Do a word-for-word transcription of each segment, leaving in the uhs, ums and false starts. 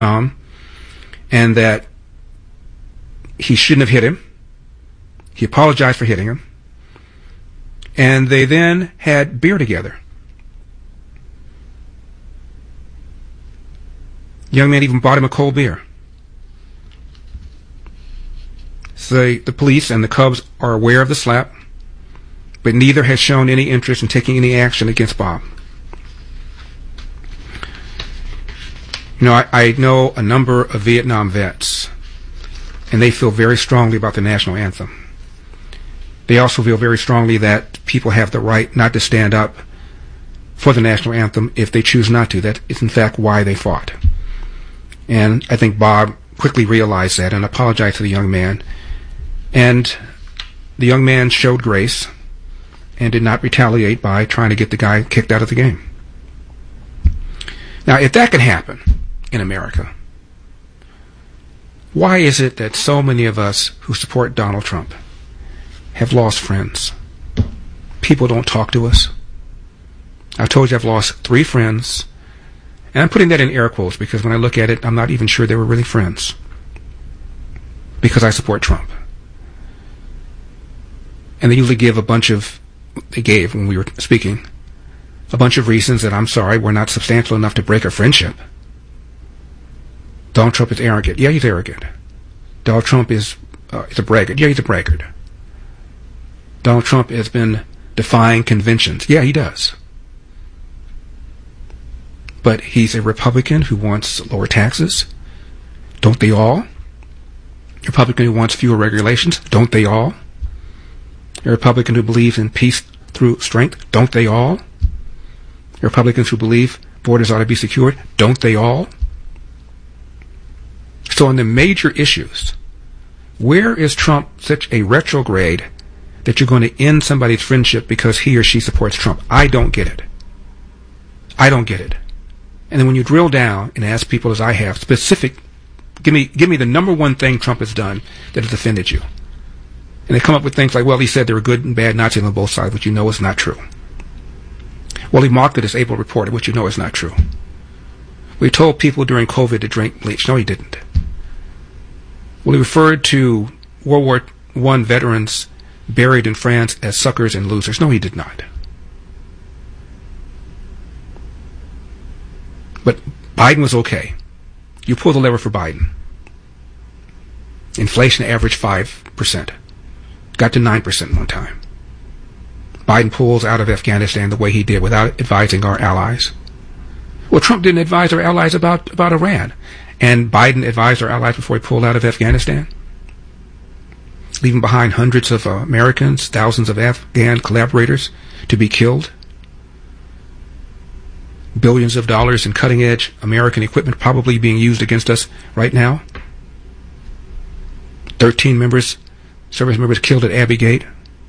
um, and that he shouldn't have hit him. He apologized for hitting him. And they then had beer together. The young man even bought him a cold beer. So the police and the Cubs are aware of the slap, but neither has shown any interest in taking any action against Bob. You know, I, I know a number of Vietnam vets, and they feel very strongly about the national anthem. They also feel very strongly that people have the right not to stand up for the national anthem if they choose not to. That is, in fact, why they fought. And I think Bob quickly realized that and apologized to the young man. And the young man showed grace and did not retaliate by trying to get the guy kicked out of the game. Now, if that can happen in America, why is it that so many of us who support Donald Trump have lost friends? People don't talk to us. I've told you I've lost three friends, and I'm putting that in air quotes because when I look at it, I'm not even sure they were really friends, because I support Trump. And they usually give a bunch of, they gave when we were speaking, a bunch of reasons that I'm sorry, we're not substantial enough to break a friendship. Donald Trump is arrogant. Yeah, he's arrogant. Donald Trump is, uh, is a braggart. Yeah, he's a braggart. Donald Trump has been defying conventions. Yeah, he does. But he's a Republican who wants lower taxes. Don't they all? A Republican who wants fewer regulations. Don't they all? A Republican who believes in peace through strength. Don't they all? Republicans who believe borders ought to be secured. Don't they all? So on the major issues, where is Trump such a retrograde that you're going to end somebody's friendship because he or she supports Trump? I don't get it. I don't get it. And then when you drill down and ask people, as I have, specific, give me give me the number one thing Trump has done that has offended you. And they come up with things like, well, he said there were good and bad Nazis on both sides, which you know is not true. Well, he mocked the disabled reporter, which you know is not true. We told people during COVID to drink bleach. No, he didn't. Well, he referred to World War One veterans buried in France as suckers and losers. No, he did not. But Biden was okay. You pull the lever for Biden. Inflation averaged five percent. Got to nine percent one time. Biden pulls out of Afghanistan the way he did without advising our allies. Well, Trump didn't advise our allies about, about Iran. And Biden advised our allies before he pulled out of Afghanistan, leaving behind hundreds of uh, Americans, thousands of Afghan collaborators to be killed. Billions of dollars in cutting-edge American equipment probably being used against us right now. Thirteen members, service members killed at Abbey Gate.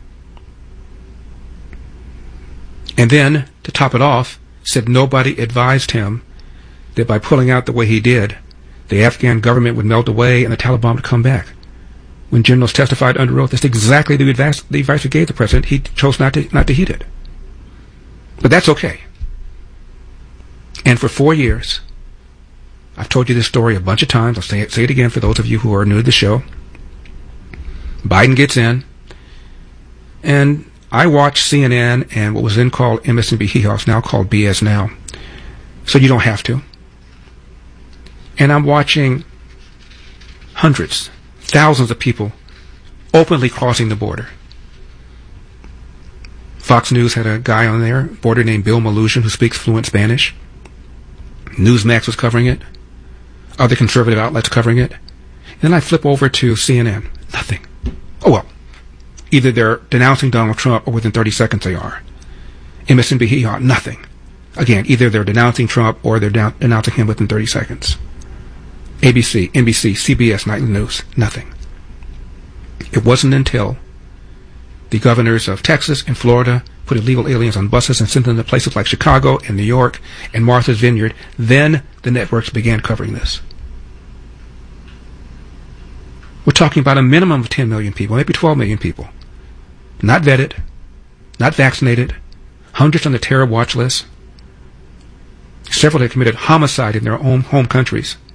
And then, to top it off, said nobody advised him that by pulling out the way he did, the Afghan government would melt away and the Taliban would come back. When generals testified under oath, that's exactly the advice, the advice we gave the president. He chose not to, not to heed it. But that's okay. And for four years, I've told you this story a bunch of times. I'll say it, say it again for those of you who are new to the show. Biden gets in, and I watch C N N and what was then called M S N B C, now called B S Now. So you don't have to. And I'm watching hundreds, thousands of people openly crossing the border. Fox News had a guy on there, border named Bill Malusian, who speaks fluent Spanish. Newsmax was covering it. Other conservative outlets covering it. And then I flip over to C N N. Nothing. Oh, well. Either they're denouncing Donald Trump or within thirty seconds they are. M S N B C, nothing. Again, either they're denouncing Trump or they're down, denouncing him within thirty seconds. A B C, N B C, C B S, Nightly News, nothing. It wasn't until the governors of Texas and Florida put illegal aliens on buses and sent them to places like Chicago and New York and Martha's Vineyard, then the networks began covering this. We're talking about a minimum of ten million people, maybe twelve million people. Not vetted, not vaccinated, hundreds on the terror watch list, several that committed homicide in their own home countries.